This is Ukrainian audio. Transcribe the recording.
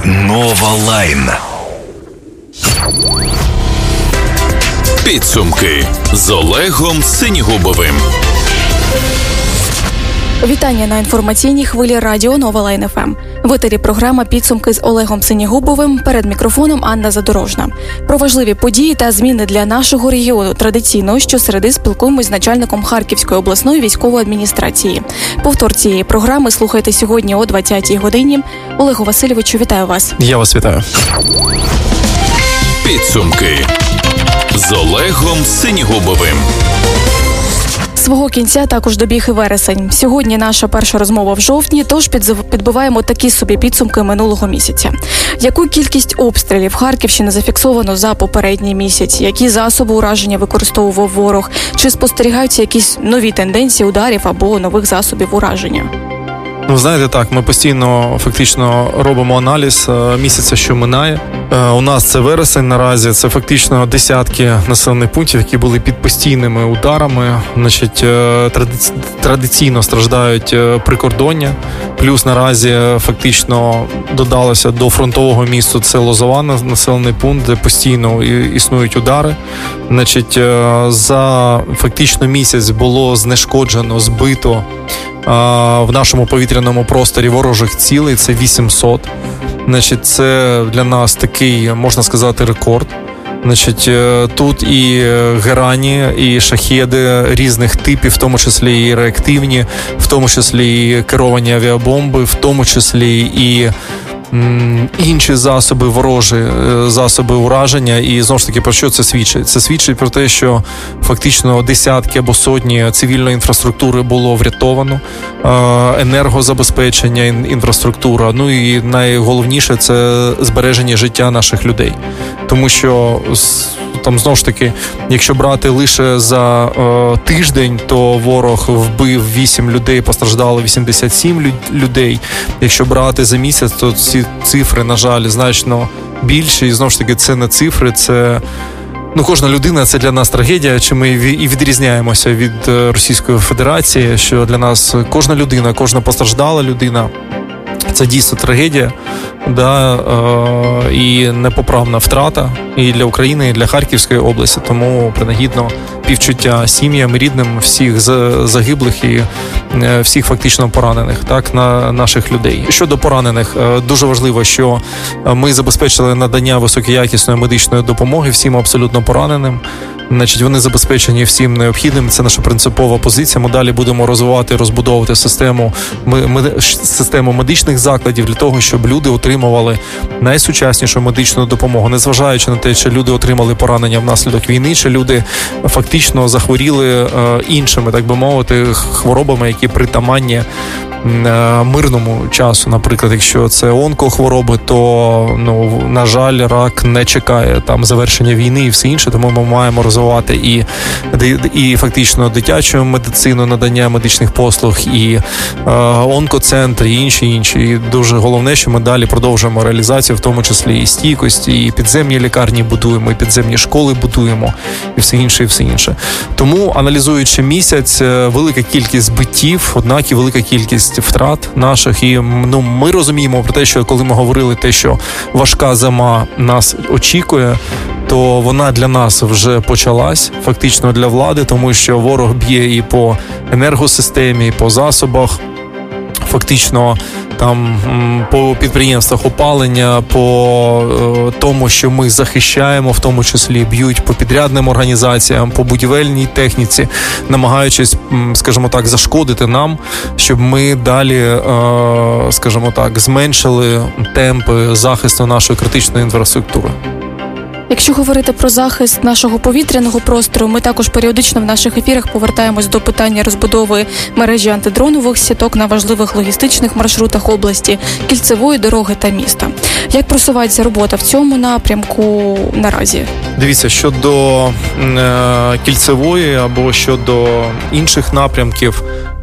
Нова Лайн. Підсумки з Олегом Синігубовим. Вітання на інформаційній хвилі радіо Нова Лайн ФМ. В етері програма «Підсумки» з Олегом Синігубовим. Перед мікрофоном Анна Задорожна. Про важливі події та зміни для нашого регіону традиційно щосереди спілкуємось з начальником Харківської обласної військової адміністрації. Повтор цієї програми слухайте сьогодні о 20-й годині. Олегу Васильовичу, вітаю вас. Я вас вітаю. Підсумки з Олегом Синігубовим. Свого кінця також добіг і вересень. Сьогодні наша перша розмова в жовтні, тож підбиваємо такі собі підсумки минулого місяця. Яку кількість обстрілів Харківщини зафіксовано за попередній місяць? Які засоби ураження використовував ворог? Чи спостерігаються якісь нові тенденції ударів або нових засобів ураження? Ну, знаєте, так, ми постійно фактично робимо аналіз місяця, що минає. У нас це вересень наразі, це фактично десятки населених пунктів, які були під постійними ударами. Значить, традиційно страждають прикордоння. Плюс наразі фактично додалося до фронтового місту це Лозова, населений пункт, де постійно існують удари. Значить, за фактично місяць було знешкоджено, збито в нашому повітряному просторі ворожих цілей, це 800. Значить, це для нас такий, можна сказати, рекорд. Значить, тут і герані, і шахеди різних типів, в тому числі і реактивні, в тому числі і керовані авіабомби, в тому числі і інші засоби ворожі, засоби ураження. І знову ж таки, про що це свідчить? Це свідчить про те, що фактично десятки або сотні цивільної інфраструктури було врятовано, енергозабезпечення, інфраструктура, ну і найголовніше це збереження життя наших людей. Тому що там, знову ж таки, якщо брати лише за тиждень, то ворог вбив 8 людей, постраждало 87 людей. Якщо брати за місяць, то ці цифри, на жаль, значно більші. І знову ж таки, це не цифри, це... кожна людина – це для нас трагедія, чи ми і відрізняємося від Російської Федерації, що для нас кожна людина, кожна постраждала людина – це дійсно трагедія, і непоправна втрата і для України, і для Харківської області. Тому принагідно співчуття сім'ям, рідним всіх загиблих і всіх фактично поранених, так, на наших людей. Щодо поранених, дуже важливо, що ми забезпечили надання високоякісної медичної допомоги всім абсолютно пораненим. Значить, вони забезпечені всім необхідним. Це наша принципова позиція. Ми далі будемо розвивати, розбудовувати систему медичних закладів для того, щоб люди отримували найсучаснішу медичну допомогу, незважаючи на те, чи люди отримали поранення внаслідок війни, чи люди фактично захворіли іншими, так би мовити, хворобами, які притаманні мирному часу. Наприклад, якщо це онкохвороби, то, на жаль, рак не чекає там завершення війни і все інше, тому ми маємо розвивати і фактично дитячу медицину, надання медичних послуг, і онкоцентри, і інші. І дуже головне, що ми далі продовжуємо реалізацію, в тому числі і стійкості, і підземні лікарні будуємо, і підземні школи будуємо, і все інше. Тому, аналізуючи місяць, велика кількість збиттів, однак і велика кількість втрат наших. І ми розуміємо про те, що коли ми говорили те, що важка зима нас очікує, то вона для нас вже почалась, фактично для влади, тому що ворог б'є і по енергосистемі, і по засобах, фактично там по підприємствах опалення, по тому, що ми захищаємо, в тому числі б'ють по підрядним організаціям, по будівельній техніці, намагаючись, скажімо так, зашкодити нам, щоб ми далі, скажімо так, зменшили темпи захисту нашої критичної інфраструктури. Якщо говорити про захист нашого повітряного простору, ми також періодично в наших ефірах повертаємось до питання розбудови мережі антидронових сіток на важливих логістичних маршрутах області, кільцевої дороги та міста. Як просувається робота в цьому напрямку наразі? Дивіться, щодо кільцевої або щодо інших напрямків,